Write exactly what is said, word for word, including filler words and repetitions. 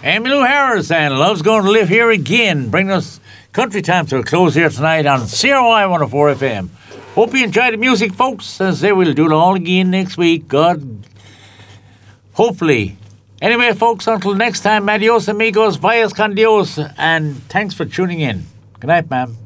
Emmylou Harris and Love's Going to Live Here Again, bringing us country time to a close here tonight on C R Y one oh four F M. Hope you enjoy the music, folks, as they will do it all again next week. God, hopefully. Anyway, folks, until next time, adios amigos, vias con Dios, and thanks for tuning in. Good night, ma'am.